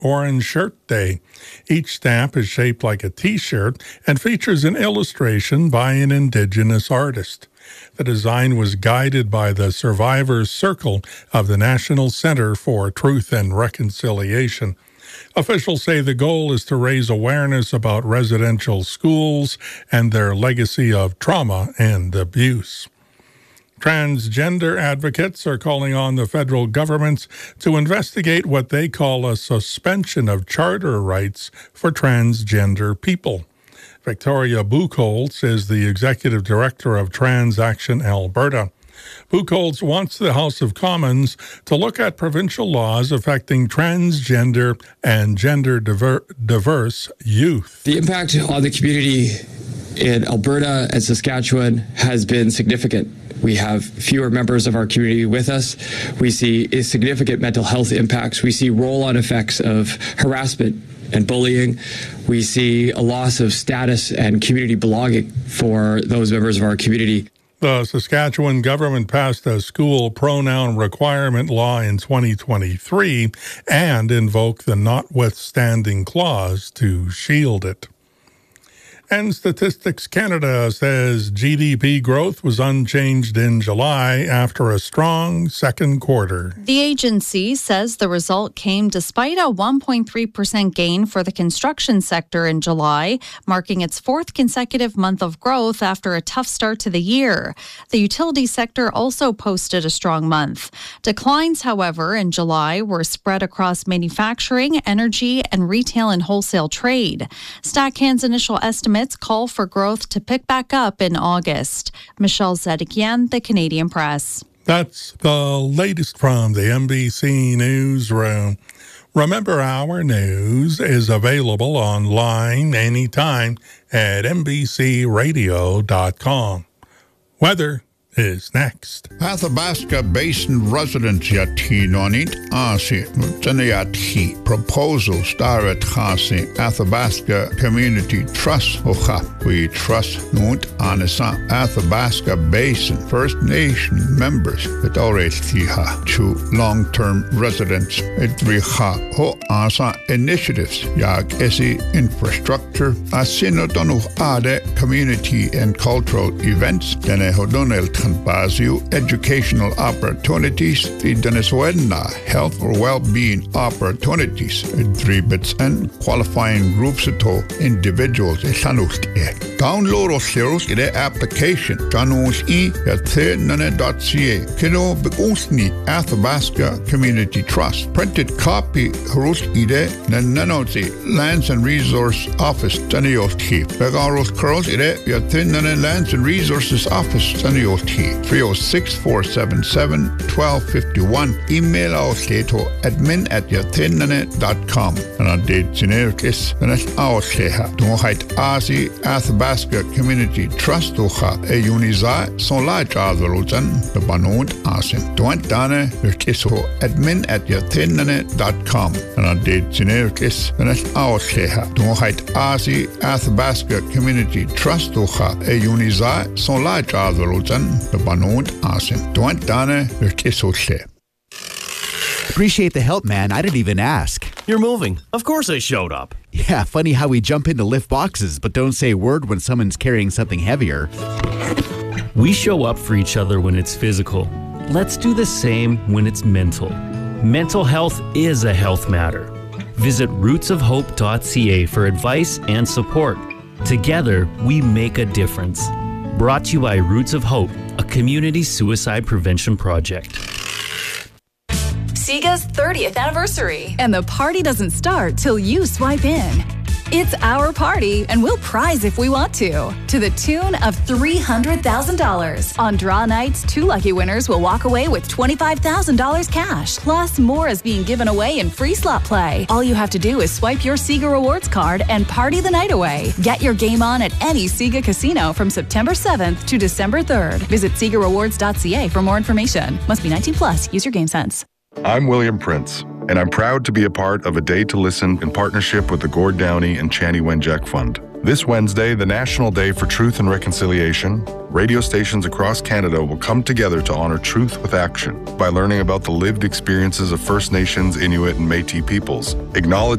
Orange Shirt Day. Each stamp is shaped like a T-shirt and features an illustration by an Indigenous artist. The design was guided by the Survivors Circle of the National Center for Truth and Reconciliation. Officials say the goal is to raise awareness about residential schools and their legacy of trauma and abuse. Transgender advocates are calling on the federal governments to investigate what they call a suspension of charter rights for transgender people. Victoria Buchholz is the executive director of Trans Action Alberta. Buchholz wants the House of Commons to look at provincial laws affecting transgender and gender diverse youth. The impact on the community in Alberta and Saskatchewan has been significant. We have fewer members of our community with us. We see significant mental health impacts. We see roll-on effects of harassment and bullying. We see a loss of status and community belonging for those members of our community. The Saskatchewan government passed a school pronoun requirement law in 2023 and invoked the notwithstanding clause to shield it. And Statistics Canada says GDP growth was unchanged in July after a strong second quarter. The agency says the result came despite a 1.3% gain for the construction sector in July, marking its fourth consecutive month of growth after a tough start to the year. The utility sector also posted a strong month. Declines, however, in July were spread across manufacturing, energy, and retail and wholesale trade. StatCan's initial estimates call for growth to pick back up in August. Michelle Zedekian, The Canadian Press. That's the latest from the NBC Newsroom. Remember, our news is available online anytime at NBCRadio.com. Weather is next. Athabasca Basin residents yati nonit asi mutsanayati proposal starat khasi Athabasca Community Trust ocha. We trust nunt anisa Athabasca Basin First Nation members that tiha to long-term residents edriha ho asa initiatives yag esi infrastructure asinodonu ade community and cultural events dene hodonel Basio educational opportunities, the Venezuela health or well-being opportunities, dribits and qualifying groups to individuals. Download or share the application. Janus at Kino Begusni Athabasca Community Trust. Printed copy Rus ide Nanoti Lands and Resource Office Tanios Chief. Begaros Curls ide Yatin Lands and Resources Office Tanios 306-477-1251. Email us to admin@yatinane.com. And on date generic is and it's our sheha. Don't hide Asi Athabasca Community Trust Uha a uniza son la jadrutan the banod asim. Don't dane kiso admin@yatinane.com. And on date generic is and it's our sheha. Don't hide Asi Athabasca Community Trust Uha a uniza son la jadrutan the banod asim. Don't dane kiso she. Appreciate the help, man. I didn't even ask. You're moving. Of course I showed up. Yeah, funny how we jump in to lift boxes, but don't say a word when someone's carrying something heavier. We show up for each other when it's physical. Let's do the same when it's mental. Mental health is a health matter. Visit rootsofhope.ca for advice and support. Together, we make a difference. Brought to you by Roots of Hope, a community suicide prevention project. Sega's 30th anniversary. And the party doesn't start till you swipe in. It's our party, and we'll prize if we want to the tune of $300,000. On draw nights, 2 lucky winners will walk away with $25,000 cash. Plus, more is being given away in free slot play. All you have to do is swipe your Sega Rewards card and party the night away. Get your game on at any Sega casino from September 7th to December 3rd. Visit SegaRewards.ca for more information. Must be 19 plus. Use your game sense. I'm William Prince, and I'm proud to be a part of A Day to Listen in partnership with the Gord Downey and Chanie Wenjack Fund. This Wednesday, the National Day for Truth and Reconciliation, radio stations across Canada will come together to honor truth with action by learning about the lived experiences of First Nations, Inuit, and Métis peoples, acknowledge